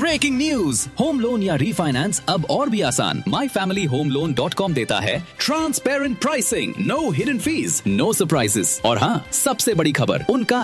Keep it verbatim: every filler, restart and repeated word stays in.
Breaking news, home loan या refinance अब और भी आसान। My family home loan dot com देता है transparent pricing, no hidden fees, no surprises और हाँ, सबसे बड़ी खबर, उनका